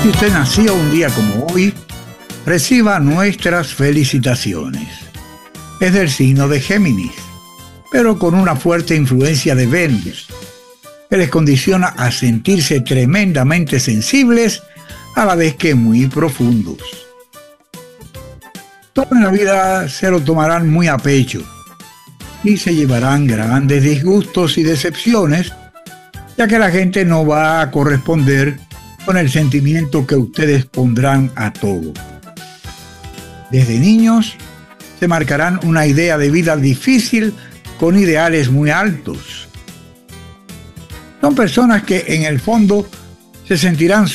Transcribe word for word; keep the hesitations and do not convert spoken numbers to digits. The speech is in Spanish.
Si usted nació un día como hoy, reciba nuestras felicitaciones. Es del signo de Géminis, pero con una fuerte influencia de Venus, que les condiciona a sentirse tremendamente sensibles a la vez que muy profundos. Todo en la vida se lo tomarán muy a pecho y se llevarán grandes disgustos y decepciones, ya que la gente no va a corresponder con el sentimiento que ustedes pondrán a todo. Desde niños se marcarán una idea de vida difícil con ideales muy altos. Son personas que en el fondo se sentirán